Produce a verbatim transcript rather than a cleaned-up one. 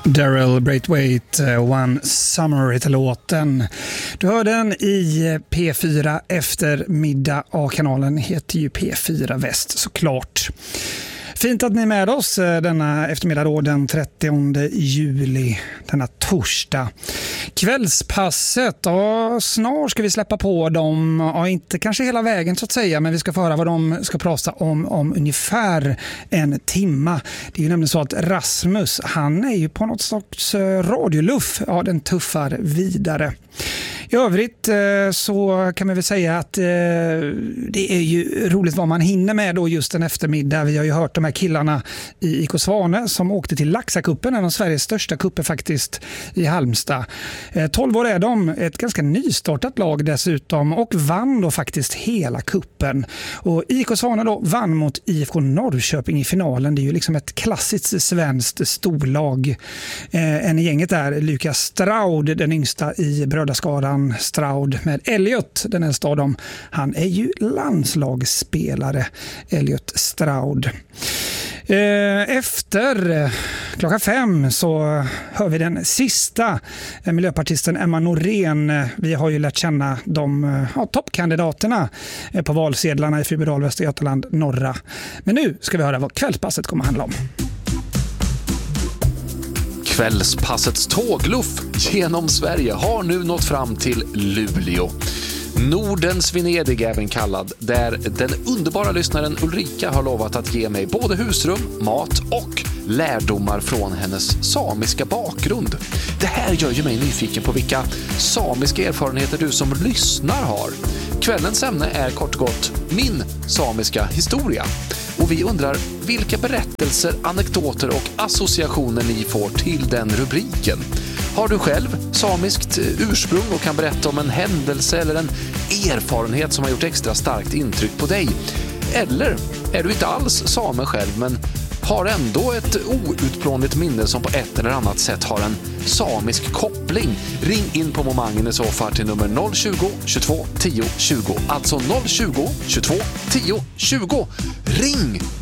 Daryl Braithwaite, One Summer heter låten. Du hör den i P fyra eftermiddag. A-kanalen heter ju P fyra Väst såklart. Fint att ni är med oss denna eftermiddag då, den trettionde juli, denna torsdag. Kvällspasset, ja, snart ska vi släppa på dem, ja, inte kanske hela vägen så att säga, men vi ska få höra vad de ska prata om om ungefär en timma. Det är ju nämligen så att Rasmus, han är ju på något slags radioluff, ja, den tuffar vidare. I övrigt så kan man väl säga att det är ju roligt vad man hinner med då just en eftermiddag. Vi har ju hört de här killarna i I K Swane som åkte till Laxakuppen, en av Sveriges största kupper faktiskt, i Halmstad. tolv år är de, ett ganska nystartat lag dessutom, och vann då faktiskt hela kuppen. Och I K Swane då vann mot I F K Norrköping i finalen. Det är ju liksom ett klassiskt svenskt storlag. En i gänget är Lukas Straud, den yngsta i brödraskaran Straud, med Elliot, den äldsta av dem. Han är ju landslagsspelare, Elliot Straud. Efter klockan fem så hör vi den sista miljöpartisten Emma Norén. Vi har ju lärt känna de ja, toppkandidaterna på valsedlarna i Fyrbodal, Västra Götaland, norra. Men nu ska vi höra vad kvällspasset kommer att handla om. Kvällspassets tågluff genom Sverige har nu nått fram till Luleå. Nordens Venedig även kallad, där den underbara lyssnaren Ulrika har lovat att ge mig både husrum, mat och lärdomar från hennes samiska bakgrund. Det här gör ju mig nyfiken på vilka samiska erfarenheter du som lyssnar har. Kvällens ämne är kort och gott min samiska historia. Och vi undrar vilka berättelser, anekdoter och associationer ni får till den rubriken. Har du själv samiskt ursprung och kan berätta om en händelse eller en erfarenhet som har gjort extra starkt intryck på dig? Eller är du inte alls same själv men har ändå ett outplånligt minne som på ett eller annat sätt har en samisk koppling? Ring in på momangen i så fall till nummer noll tjugo, tjugotvå, tio, tjugo. Alltså noll tjugo, tjugotvå, tio, tjugo. Ring!